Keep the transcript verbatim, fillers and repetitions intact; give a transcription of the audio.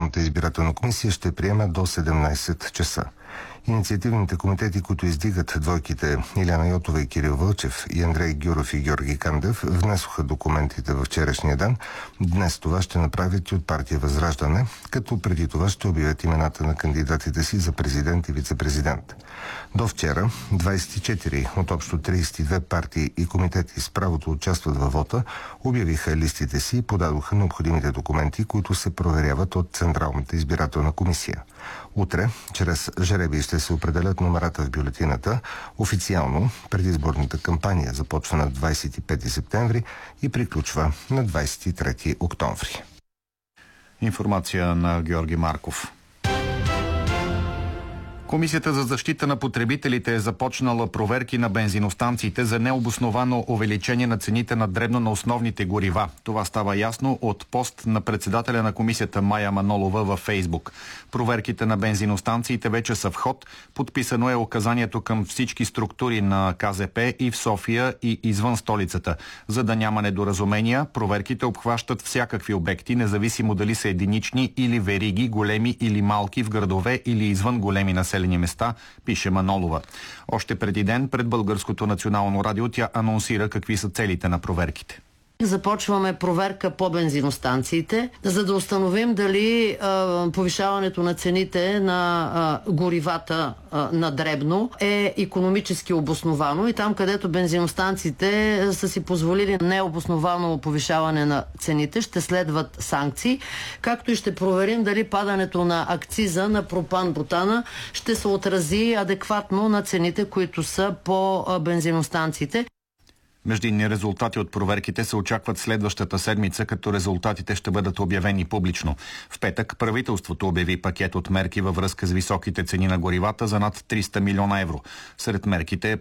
Централната избирателна комисия ще приема до седемнайсет часа. Инициативните комитети, които издигат двойките Илияна Йотова и Кирил Вълчев и Андрей Гюров и Георги Кандев, внесоха документите във вчерашния ден. Днес това ще направят и от партия Възраждане, като преди това ще обявят имената на кандидатите си за президент и вице-президент. До вчера двайсет и четири от общо трийсет и две партии и комитети с правото участват във вота, обявиха листите си и подадоха необходимите документи, които се проверяват от Централната избирателна комисия. Утре, чрез жребий, ще се определят номерата в бюлетината. Официално предизборната кампания започва на двайсет и пети септември и приключва на двайсет и трети октомври. Информация на Георги Марков. Комисията за защита на потребителите е започнала проверки на бензиностанциите за необосновано увеличение на цените на дребно на основните горива. Това става ясно от пост на председателя на комисията Мая Манолова във Фейсбук. Проверките на бензиностанциите вече са в ход. Подписано е указанието към всички структури на Ка Зе Пе и в София и извън столицата. За да няма недоразумения, проверките обхващат всякакви обекти, независимо дали са единични или вериги, големи или малки, в градове или извън големи населени места, пише Манолова. Още преди ден пред Българското национално радио тя анонсира какви са целите на проверките. Започваме проверка по бензиностанциите, за да установим дали а, повишаването на цените на а, горивата а, на дребно е икономически обосновано и там, където бензиностанциите са си позволили необосновано повишаване на цените, ще следват санкции, както и ще проверим дали падането на акциза на пропан-бутана ще се отрази адекватно на цените, които са по а, бензиностанциите. Междинни резултати от проверките се очакват следващата седмица, като резултатите ще бъдат обявени публично. В петък правителството обяви пакет от мерки във връзка с високите цени на горивата за над триста милиона евро. Сред мерките е